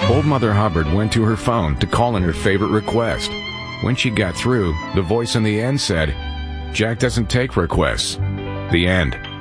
Old Mother Hubbard went to her phone to call in her favorite request. When she got through, the voice in the end said, "Jack doesn't take requests." The end.